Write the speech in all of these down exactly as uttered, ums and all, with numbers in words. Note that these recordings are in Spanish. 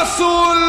azul.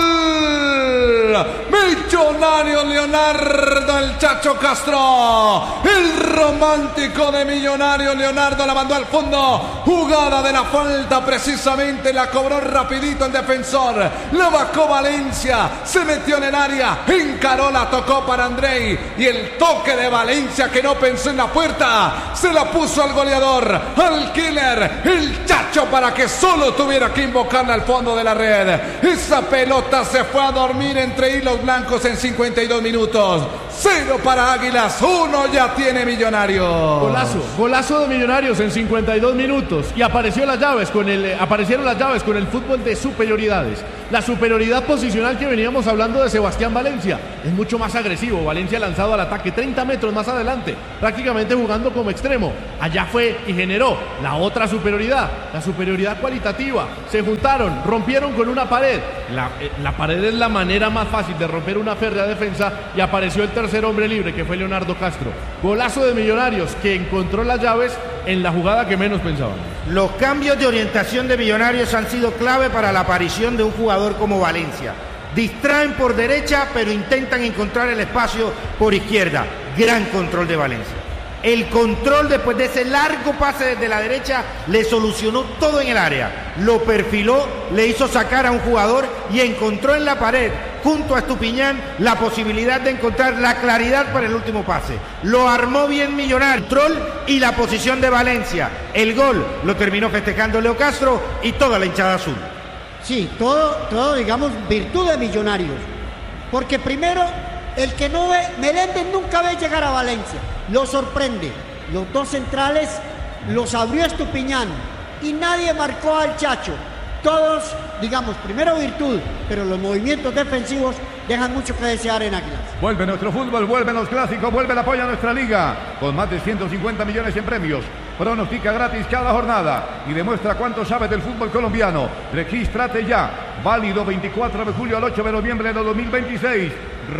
Millonario Leonardo el Chacho Castro, el romántico de Millonario Leonardo, la mandó al fondo. Jugada de la falta, precisamente la cobró rapidito el defensor. La bajó Valencia, se metió en el área, encaró, la tocó para Andrei. Y el toque de Valencia, que no pensó en la puerta, se la puso al goleador, al killer, el Chacho, para que solo tuviera que invocarla al fondo de la red. Esa pelota se fue a dormir entre hilos blancos en cincuenta y dos minutos. Cero para Águilas, uno ya tiene Millonarios. Golazo, golazo de Millonarios en cincuenta y dos minutos. Y apareció las llaves con el, aparecieron las llaves con el fútbol de superioridades. La superioridad posicional que veníamos hablando de Sebastián Valencia. Es mucho más agresivo. Valencia lanzado al ataque treinta metros más adelante, prácticamente jugando como extremo. Allá fue y generó la otra superioridad, la superioridad cualitativa. Se juntaron, rompieron con una pared. La, eh, la pared es la manera más fácil de romper una férrea defensa, y apareció el tercer hombre libre, que fue Leonardo Castro. Golazo de Millonarios, que encontró las llaves en la jugada que menos pensábamos. Los cambios de orientación de Millonarios han sido clave para la aparición de un jugador como Valencia. Distraen por derecha, pero intentan encontrar el espacio por izquierda. Gran control de Valencia. El control, después de ese largo pase desde la derecha, le solucionó todo en el área. Lo perfiló, le hizo sacar a un jugador y encontró en la pared, junto a Estupiñán, la posibilidad de encontrar la claridad para el último pase. Lo armó bien Millonario. Control y la posición de Valencia. El gol lo terminó festejando Leo Castro y toda la hinchada azul. Sí, todo, todo digamos, virtud de Millonarios. Porque primero, el que no ve, Meléndez nunca ve llegar a Valencia. Lo sorprende. Los dos centrales los abrió Estupiñán y nadie marcó al Chacho. Todos, digamos, primero virtud, pero los movimientos defensivos dejan mucho que desear en Águilas. Vuelve nuestro fútbol, vuelven los clásicos, vuelve el apoyo a nuestra liga, con más de ciento cincuenta millones en premios. Pronostica gratis cada jornada y demuestra cuánto sabes del fútbol colombiano. Regístrate ya, válido veinticuatro de julio al ocho de noviembre de dos mil veintiséis.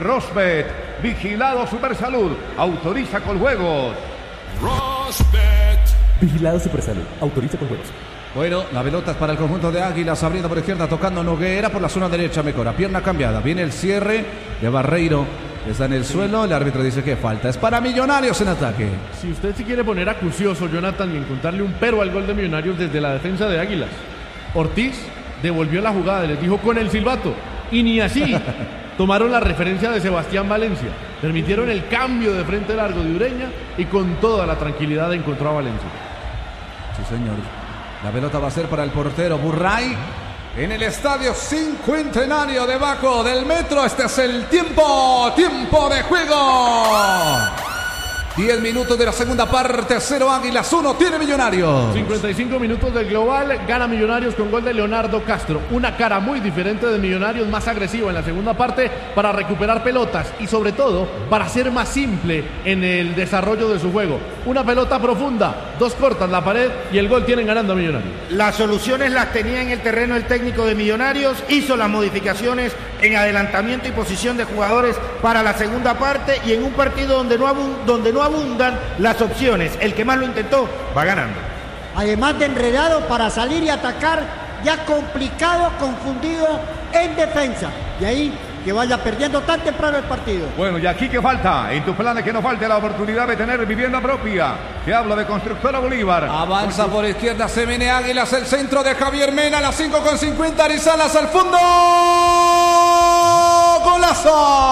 Rosbet, vigilado Supersalud, autoriza con juegos. Rosbet, vigilado Supersalud, autoriza con juegos. Bueno, la pelota es para el conjunto de Águilas, abriendo por izquierda, tocando Noguera por la zona derecha, mejora, pierna cambiada, viene el cierre de Barreiro, está en el sí. suelo, el árbitro dice que falta, es para Millonarios en ataque. Si usted se quiere poner acucioso, Jonathan, y encontrarle un pero al gol de Millonarios desde la defensa de Águilas, Ortiz devolvió la jugada, les dijo con el silbato, y ni así tomaron la referencia de Sebastián Valencia, permitieron el cambio de frente largo de Ureña y con toda la tranquilidad encontró a Valencia. Sí, señor. La pelota va a ser para el portero Burray en el estadio Cincuentenario debajo del metro. Este es el tiempo, tiempo de juego. diez minutos de la segunda parte, cero Águilas, uno tiene Millonarios. cincuenta y cinco minutos del global, gana Millonarios con gol de Leonardo Castro. Una cara muy diferente de Millonarios, más agresiva en la segunda parte para recuperar pelotas y sobre todo para ser más simple en el desarrollo de su juego. Una pelota profunda, dos cortas la pared y el gol tienen ganando a Millonarios. Las soluciones las tenía en el terreno el técnico de Millonarios, hizo las modificaciones en adelantamiento y posición de jugadores para la segunda parte y en un partido donde no, abund- donde no abundan las opciones. El que más lo intentó va ganando. Además de enredado para salir y atacar, ya complicado, confundido en defensa. Y ahí que vaya perdiendo tan temprano el partido. Bueno, y aquí que falta, en tus planes que no falte la oportunidad de tener vivienda propia. Te hablo de Constructora Bolívar. Avanza por izquierda, se viene Águilas, el centro de Javier Mena, a las cinco con cincuenta, Arizalas al fondo. ¡Golazo!